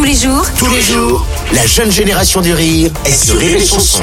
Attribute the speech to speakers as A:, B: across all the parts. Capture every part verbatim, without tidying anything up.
A: les jours,
B: Tous les jours, la jeune génération du rire est sur Rire et Chanson.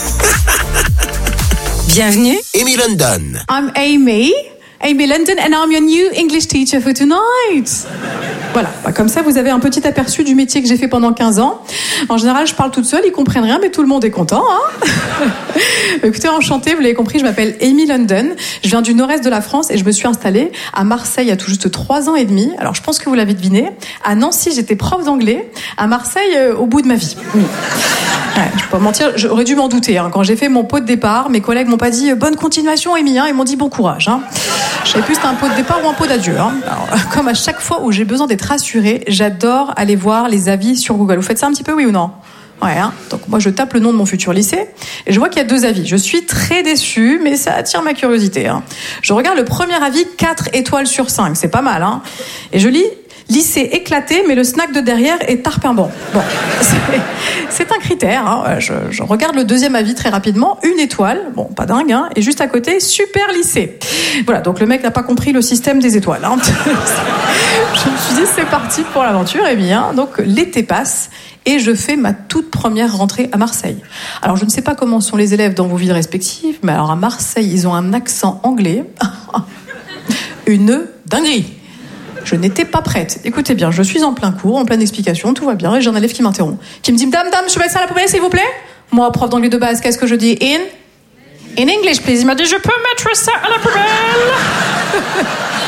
A: bienvenue.
B: Amy London.
C: I'm Amy, Amy London, and I'm your new English teacher for tonight. Voilà, bah comme ça vous avez un petit aperçu du métier que j'ai fait pendant quinze ans. En général, je parle toute seule, ils comprennent rien, mais tout le monde est content. Hein. Écoutez, enchantée, vous l'avez compris, je m'appelle Amy London. Je viens du nord-est de la France et je me suis installée à Marseille il y a tout juste trois ans et demi. Alors, je pense que vous l'avez deviné. À Nancy, j'étais prof d'anglais. À Marseille, euh, au bout de ma vie. Oui. Ouais, je peux pas mentir, j'aurais dû m'en douter. Hein. Quand j'ai fait mon pot de départ, mes collègues m'ont pas dit « Bonne continuation, Amy hein. », ils m'ont dit « Bon courage hein. ». Je savais plus si c'était un pot de départ ou un pot d'adieu. Hein. Alors, comme à chaque fois où j'ai besoin d'être rassurée, j'adore aller voir les avis sur Google. Vous faites ça un petit peu, oui ou non ? Ouais, hein. Donc moi je tape le nom de mon futur lycée et je vois qu'il y a deux avis. Je suis très déçue, mais ça attire ma curiosité. Hein. Je regarde le premier avis, quatre étoiles sur cinq, c'est pas mal. Hein. Et je lis lycée éclaté, mais le snack de derrière est tarpinbon. Bon, c'est, c'est un critère. Hein. Je, je regarde le deuxième avis très rapidement, une étoile, bon pas dingue, hein. Et juste à côté super lycée. Voilà, donc le mec n'a pas compris le système des étoiles. Hein. Je me suis dit c'est parti pour l'aventure, et bien donc l'été passe. Et je fais ma toute première rentrée à Marseille. Alors, je ne sais pas comment sont les élèves dans vos villes respectives, mais alors à Marseille, ils ont un accent anglais. Une dinguerie. Je n'étais pas prête. Écoutez bien, je suis en plein cours, en pleine explication, tout va bien, et j'ai un élève qui m'interrompt, qui me dit « Dame, dame, je peux mettre ça à la poubelle, s'il vous plaît ?» Moi, prof d'anglais de base, qu'est-ce que je dis ? In In English, please. Il m'a dit « Je peux mettre ça à la poubelle ?»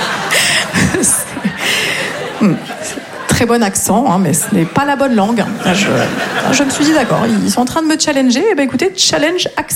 C: hmm. Très bon accent, hein, mais ce n'est pas la bonne langue. Je, je me suis dit d'accord, ils sont en train de me challenger. Eh ben écoutez, challenge accepté.